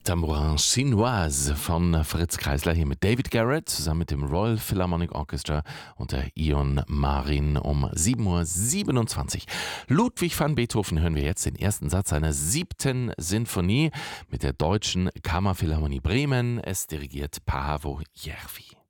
Tambourin Chinoise von Fritz Kreisler hier mit David Garrett zusammen mit dem Royal Philharmonic Orchestra und der Ion Marin um 7:27 Uhr. Ludwig van Beethoven hören wir jetzt den ersten Satz seiner 7. Sinfonie mit der Deutschen Kammerphilharmonie Bremen. Es dirigiert Paavo Järvi.